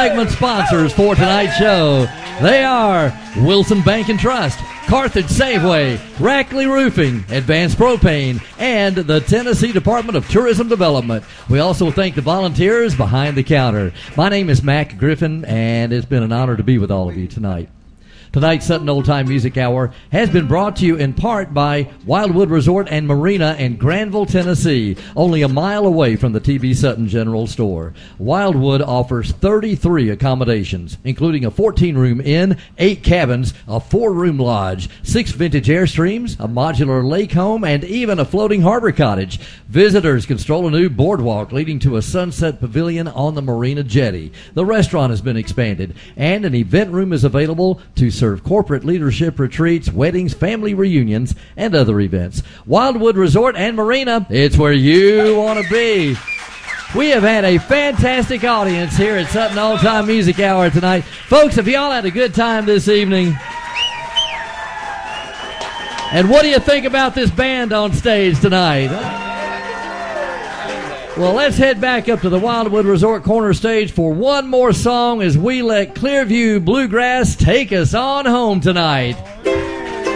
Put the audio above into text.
segment sponsors for tonight's show. They are Wilson Bank and Trust, Carthage Safeway, Rackley Roofing, Advanced Propane, and the Tennessee Department of Tourism Development. We also thank the volunteers behind the counter. My name is Mac Griffin, and it's been an honor to be with all of you tonight. Tonight's Sutton Old Time Music Hour has been brought to you in part by Wildwood Resort and Marina in Granville, Tennessee, only a mile away from the T.B. Sutton General Store. Wildwood offers 33 accommodations, including a 14-room inn, 8 cabins, a 4-room lodge, 6 vintage Airstreams, a modular lake home, and even a floating harbor cottage. Visitors can stroll a new boardwalk leading to a sunset pavilion on the Marina Jetty. The restaurant has been expanded, and an event room is available to serve corporate leadership retreats, weddings, family reunions, and other events. Wildwood Resort and Marina, it's where you want to be. We have had a fantastic audience here at Sutton Old Time Music Hour tonight. Folks, have y'all had a good time this evening? And what do you think about this band on stage tonight? Well, let's head back up to the Wildwood Resort corner stage for one more song as we let Clearview Bluegrass take us on home tonight.